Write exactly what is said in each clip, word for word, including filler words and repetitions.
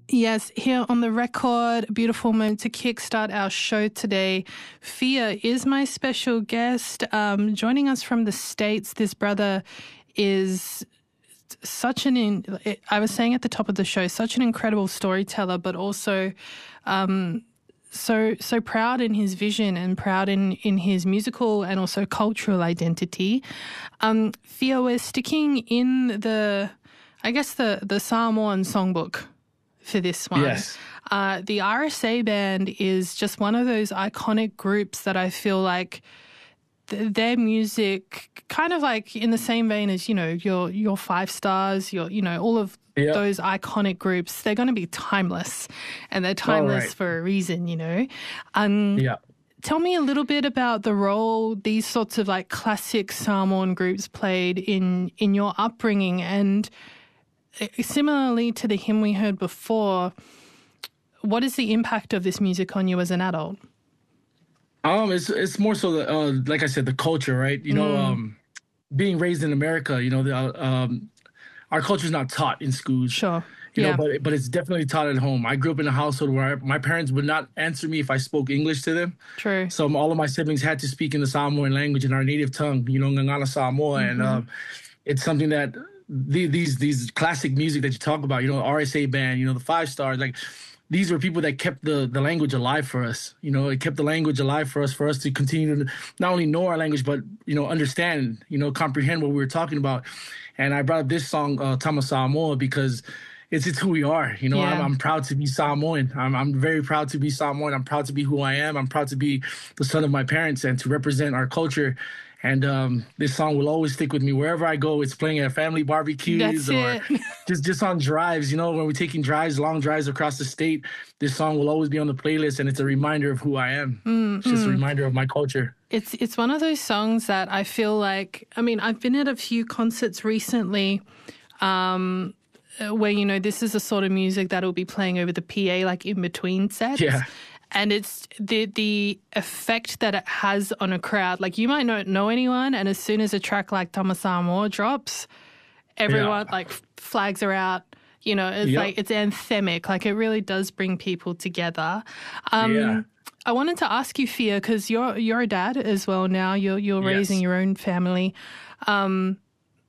Yes, here on the record, a beautiful moment to kickstart our show today. Fia is my special guest. Um, joining us from the States, this brother is such an, in, I was saying at the top of the show, such an incredible storyteller, but also um, so so proud in his vision and proud in, in his musical and also cultural identity. Um, Fia, we're sticking in the, I guess, the, the Samoan songbook for this one. Yes. Uh, the R S A Band is just one of those iconic groups that I feel like th- their music kind of like in the same vein as, you know, your your Five Stars, your, you know, all of yep. those iconic groups, they're going to be timeless, and they're timeless right. for a reason, you know. Um, yeah. Tell me a little bit about the role these sorts of like classic Samoan groups played in, in your upbringing, and similarly to the hymn we heard before, what is the impact of this music on you as an adult? Um, it's it's more so the uh, like I said, the culture, right? You know, mm. um, being raised in America, you know, the, uh, um, our culture is not taught in schools. Sure. You yeah. know, but but it's definitely taught at home. I grew up in a household where I, my parents would not answer me if I spoke English to them. True. So all of my siblings had to speak in the Samoan language, in our native tongue, you know, Ngangala Samoa, mm-hmm. and um, it's something that. The, these these classic music that you talk about, you know, R S A Band, you know, the Five Stars, like these were people that kept the, the language alive for us. You know, it kept the language alive for us, for us to continue to not only know our language, but, you know, understand, you know, comprehend what we were talking about. And I brought up this song, uh, Tama Samoa, because it's it's who we are. You know, yeah. I'm, I'm proud to be Samoan. I'm I'm very proud to be Samoan. I'm proud to be who I am. I'm proud to be the son of my parents and to represent our culture. And um, this song will always stick with me wherever I go. It's playing at family barbecues or just, just on drives. You know, when we're taking drives, long drives across the state, this song will always be on the playlist, and it's a reminder of who I am. Mm, it's just mm. a reminder of my culture. It's it's one of those songs that I feel like, I mean, I've been at a few concerts recently um, where, you know, this is the sort of music that will be playing over the P A, like in between sets. Yeah. And it's the the effect that it has on a crowd. Like, you might not know anyone, and as soon as a track like Tama Samoa drops, everyone, yeah. like, flags are out. You know, it's yep. like, it's anthemic. Like, it really does bring people together. Um, yeah. I wanted to ask you, Fia, because you're you're a dad as well now. You're you're yes. raising your own family. Um,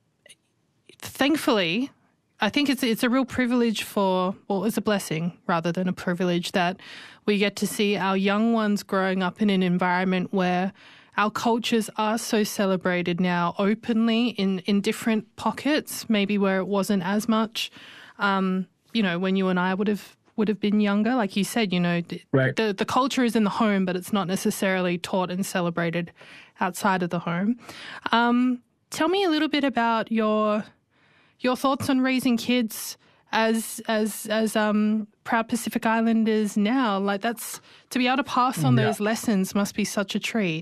thankfully, I think it's it's a real privilege for, well, it's a blessing rather than a privilege that we get to see our young ones growing up in an environment where our cultures are so celebrated now openly in, in different pockets, maybe where it wasn't as much, um, you know, when you and I would have would have been younger. Like you said, you know, right. the, the culture is in the home, but it's not necessarily taught and celebrated outside of the home. Um, tell me a little bit about your... Your thoughts on raising kids as as as um, proud Pacific Islanders now? Like, that's, to be able to pass on yeah. those lessons must be such a treat.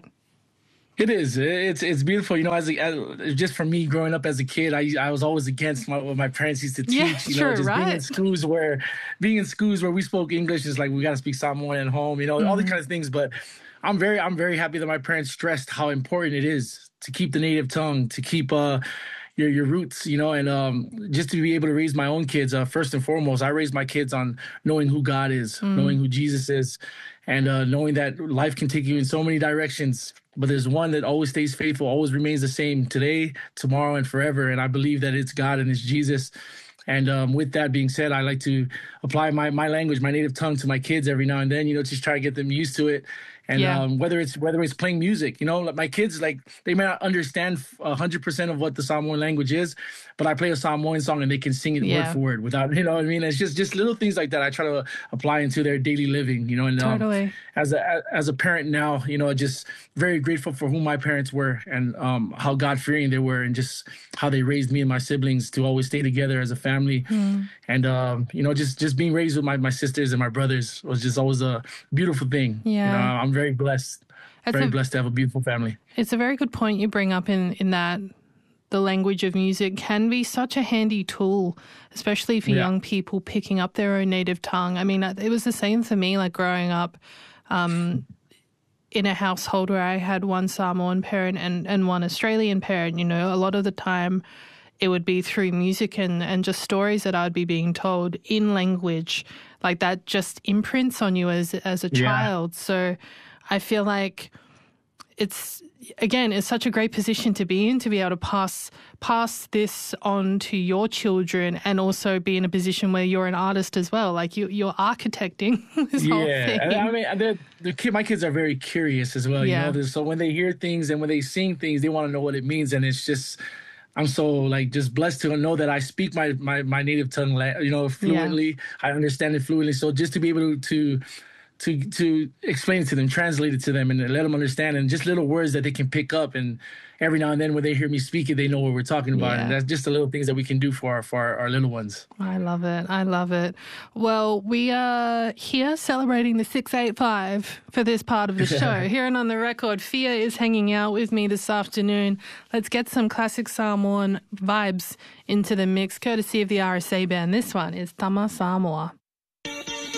It is. It's it's beautiful. You know, as, a, as just for me growing up as a kid, I I was always against my, what my parents used to teach. Yeah, you know, sure, just right. being in schools where being in schools where we spoke English is like we got to speak Samoan at home. You know, mm-hmm. all these kind of things. But I'm very I'm very happy that my parents stressed how important it is to keep the native tongue, to keep uh. your your roots, you know, and um, just to be able to raise my own kids. Uh, first and foremost, I raised my kids on knowing who God is, mm. knowing who Jesus is, and uh, knowing that life can take you in so many directions, but there's one that always stays faithful, always remains the same today, tomorrow, and forever. And I believe that it's God and it's Jesus. And um, with that being said, I like to apply my, my language, my native tongue to my kids every now and then, you know, just try to get them used to it. And yeah. um, whether it's whether it's playing music, you know, like my kids, like, they may not understand one hundred percent of what the Samoan language is, but I play a Samoan song and they can sing it yeah. word for word without, you know what I mean? It's just just little things like that I try to apply into their daily living, you know. And um, totally. as a as a parent now, you know, just very grateful for who my parents were and um, how God-fearing they were, and just how they raised me and my siblings to always stay together as a family. Mm. And, um, you know, just, just being raised with my, my sisters and my brothers was just always a beautiful thing. Yeah. You know, I'm very blessed, That's very a, blessed to have a beautiful family. It's a very good point you bring up in, in that the language of music can be such a handy tool, especially for yeah. young people picking up their own native tongue. I mean, it was the same for me, like growing up um, in a household where I had one Samoan parent and, and one Australian parent. You know, a lot of the time it would be through music and, and just stories that I'd be being told in language. Like that just imprints on you as as a child. Yeah. So I feel like it's, again, it's such a great position to be in, to be able to pass pass this on to your children and also be in a position where you're an artist as well. Like you, you're architecting this yeah. whole thing. I mean, the, the kid, my kids are very curious as well. Yeah. You know, so when they hear things and when they sing things, they want to know what it means. And it's just, I'm so like just blessed to know that I speak my my, my native tongue, you know, fluently. Yeah. I understand it fluently. So just to be able to to to explain it to them, translate it to them, and let them understand, and just little words that they can pick up. And every now and then when they hear me speak it, they know what we're talking about. Yeah. And that's just the little things that we can do for our, for our, our little ones. I love it. I love it. Well, we are here celebrating the six eight five for this part of the show. Here and on the record, Fia is hanging out with me this afternoon. Let's get some classic Samoan vibes into the mix, courtesy of the R S A band. This one is Tama Samoa.